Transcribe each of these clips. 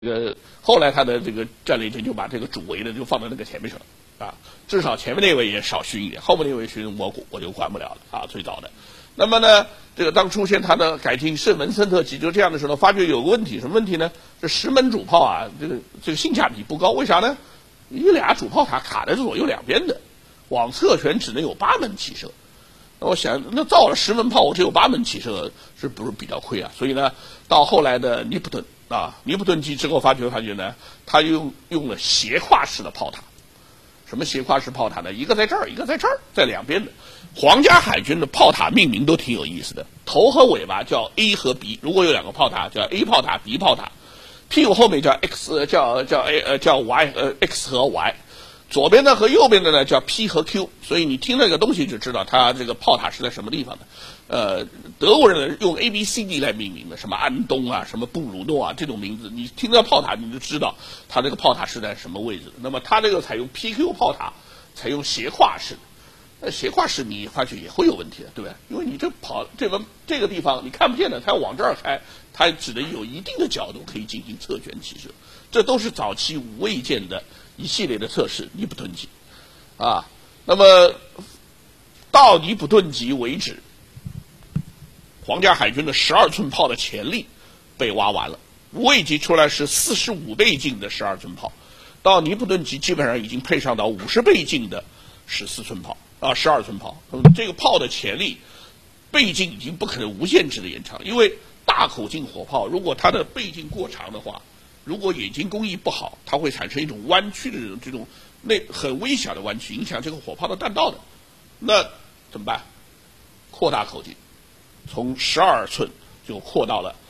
后来他的这个战列舰就把这个主围的就放到那个前面去了啊，至少前面那位也少熏一点，后面那位熏我就管不了了啊，最早的。那么呢，这个当出现他的改进圣文森特级就这样的时候，发觉有个问题，什么问题呢？这10门主炮啊，这个性价比不高，为啥呢？你俩主炮塔卡在左右两边的，往侧旋只能有8门起射。那我想，那造了10门炮，我只有8门起射，是不是比较亏啊？所以呢，到后来的尼普顿啊，尼普顿级之后发觉呢，他用了斜跨式的炮塔。什么斜跨式炮塔呢？一个在这儿，一个在这儿，在两边的。皇家海军的炮塔命名都挺有意思的，头和尾巴叫 A 和 B， 如果有2个炮塔叫 A 炮塔 B 炮塔，屁股后面叫 X 叫 A 叫 Y X 和 Y， 左边的和右边的呢叫 P 和 Q， 所以你听那个东西就知道它这个炮塔是在什么地方的。德国人呢用 A B C D 来命名的，什么安东啊，什么布鲁诺啊这种名字，你听到炮塔你就知道它这个炮塔是在什么位置。那么它这个采用 PQ 炮塔，采用斜跨式。斜跨式你发觉也会有问题的，对不对？因为你这个地方你看不见的，它要往这儿开，它只能有一定的角度可以进行侧旋起射。这都是早期无畏舰的一系列的测试，尼普顿级啊。那么到尼普顿级为止，皇家海军的12寸炮的潜力被挖完了，无畏级出来是45倍镜的12寸炮，到尼普顿级基本上已经配上到50倍镜的14寸炮。12寸炮，这个炮的潜力倍镜已经不可能无限制的延长，因为大口径火炮如果它的倍镜过长的话，如果眼睛工艺不好，它会产生一种弯曲的这种很微小的弯曲，影响这个火炮的弹道的。那怎么办？扩大口径，从12寸就扩到了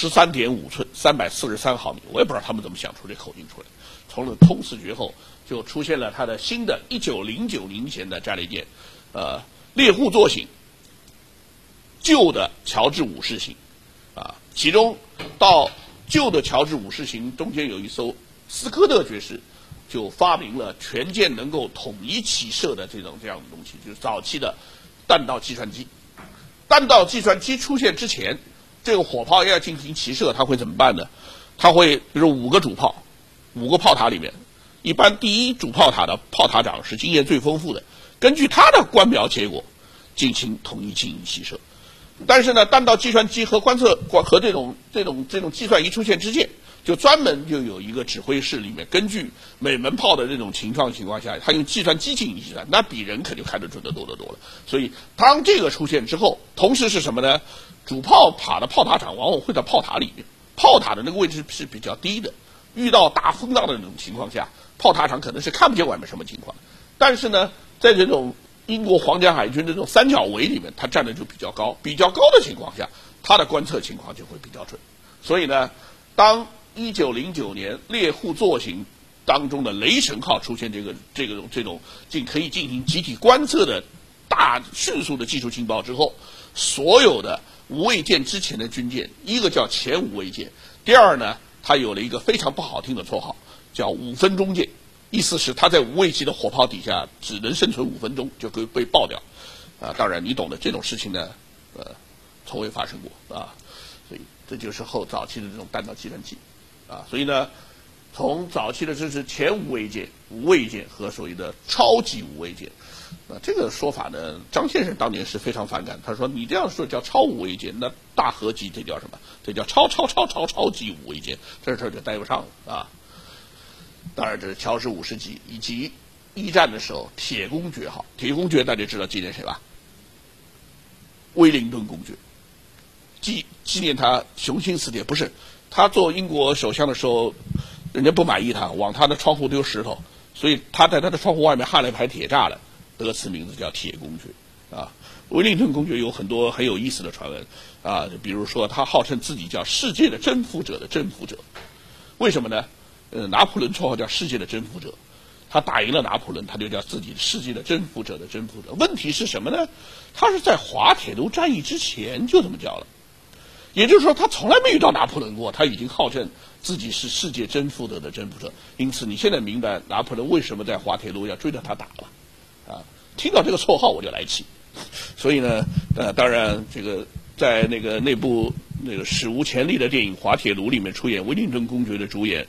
13.5寸，343毫米。我也不知道他们怎么想出这口径出来。从了通四决后，就出现了它的新的1909年前的战列舰，猎户座型，旧的乔治五世型，啊，其中到旧的乔治五世型中间有一艘斯科特爵士，就发明了全舰能够统一起射的这样的东西，就是早期的弹道计算机。弹道计算机出现之前，这个火炮要进行起射，它会怎么办呢？它会比如5个主炮，5个炮塔里面，一般第一主炮塔的炮塔长是经验最丰富的，根据他的观瞄结果进行统一进行起射。但是呢，弹道计算机和观测和这种计算仪出现之前，就专门就有一个指挥室里面，根据每门炮的这种情况下，他用计算机进行计算，那比人可就看得准得多得多了。所以当这个出现之后，同时是什么呢？主炮塔的炮塔长往往会在炮塔里面，炮塔的那个位置是比较低的，遇到大风浪的那种情况下，炮塔长可能是看不见外面什么情况。但是呢，在这种英国皇家海军的这种三角围里面，它站的就比较高的情况下，它的观测情况就会比较准。所以呢，当1909年猎户座型当中的雷神号出现这种可以进行集体观测的迅速的技术情报之后，所有的无畏舰之前的军舰，一个叫前无畏舰，第二呢，它有了一个非常不好听的绰号，叫5分钟舰。意思是它在无畏级的火炮底下只能生存5分钟就可以被爆掉，当然你懂的，这种事情呢，从未发生过啊，所以这就是早期的这种弹道计算机啊，所以呢，从早期的这是前无畏舰、无畏舰和所谓的超级无畏舰，这个说法呢，张先生当年是非常反感，他说你这样说叫超无畏舰，那大合级这叫什么？这叫超级无畏舰，这事儿就待不上了啊。当然，这是乔治50级，以及一战的时候铁公爵号。铁公爵大家知道纪念谁吧？威灵顿公爵，纪念他雄心似铁。不是，他做英国首相的时候，人家不满意他，往他的窗户丢石头，所以他在他的窗户外面焊了一排铁栅栏，得此名字叫铁公爵啊。威灵顿公爵有很多很有意思的传闻啊，比如说他号称自己叫世界的征服者的征服者，为什么呢？拿破仑绰号叫世界的征服者，他打赢了拿破仑，他就叫自己世界的征服者的征服者。问题是什么呢？他是在滑铁卢战役之前就这么叫了，也就是说他从来没遇到拿破仑过，他已经号称自己是世界征服者的征服者。因此你现在明白拿破仑为什么在滑铁卢要追着他打了啊？听到这个绰号我就来气。所以呢，当然这个在那部那个史无前例的电影《滑铁卢》里面出演威灵顿公爵的主演